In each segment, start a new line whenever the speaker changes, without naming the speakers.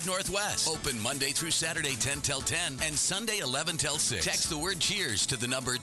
Northwest. Open Monday through Saturday 10 till 10 and Sunday 11 till 6. Text the word cheers to the number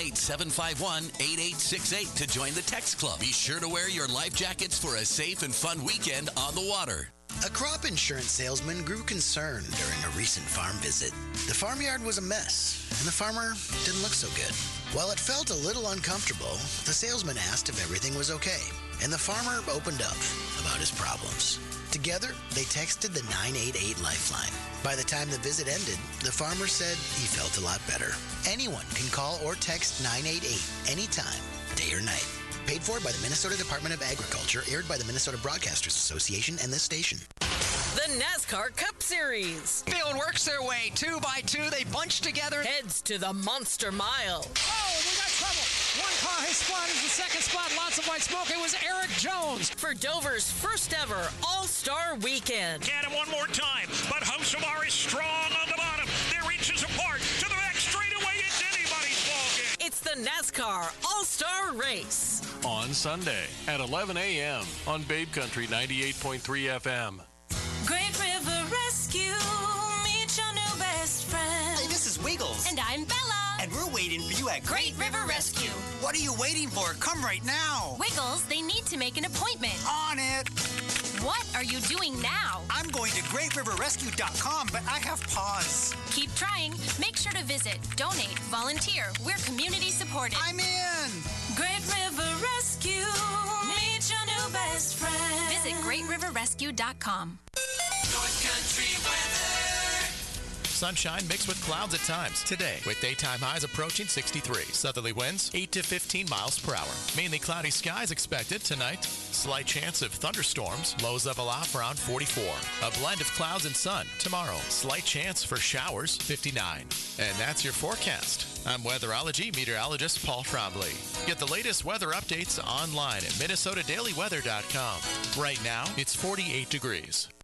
218-751-8868 to join the text club. Be sure to wear your life jackets for a safe and fun weekend on the water.
A crop insurance salesman grew concerned during a recent farm visit. The farmyard was a mess, and the farmer didn't look so good. While it felt a little uncomfortable, the salesman asked if everything was okay, and the farmer opened up about his problems. Together, they texted the 988 Lifeline. By the time the visit ended, the farmer said he felt a lot better. Anyone can call or text 988 anytime, day or night. Paid for by the Minnesota Department of Agriculture, aired by the Minnesota Broadcasters Association and this station.
The NASCAR Cup Series.
Field works their way 2 by 2. They bunch together.
Heads to the Monster Mile.
Oh, we got trouble. One car, his spot is the second spot. Lots of white smoke. It was Eric Jones.
For Dover's first ever All-Star Weekend.
Get him one more time. But Hocevar is strong on the bottom. They're inches apart. To the back straightaway. It's anybody's ballgame.
It's the NASCAR All-Star Race.
On Sunday at 11 a.m. on Babe Country 98.3 FM.
Great River Rescue, meet your new best friend.
Hey, this is Wiggles.
And I'm Bella.
And we're waiting for you at
Great River Rescue.
What are you waiting for? Come right now.
Wiggles, they need to make an appointment.
On it.
What are you doing now?
I'm going to GreatRiverRescue.com, but I have pause.
Keep trying. Make sure to visit, donate, volunteer. We're community supported.
I'm in.
Great River Rescue, meet your new best friend. Visit GreatRiverRescue.com.
North Country weather.
Sunshine mixed with clouds at times today, with daytime highs approaching 63. Southerly winds 8 to 15 miles per hour. Mainly cloudy skies expected tonight. Slight chance of thunderstorms. Lows level off around 44. A blend of clouds and sun tomorrow. Slight chance for showers 59. And that's your forecast. I'm weatherology meteorologist Paul Trombley. Get the latest weather updates online at MinnesotaDailyWeather.com. Right now, it's 48 degrees.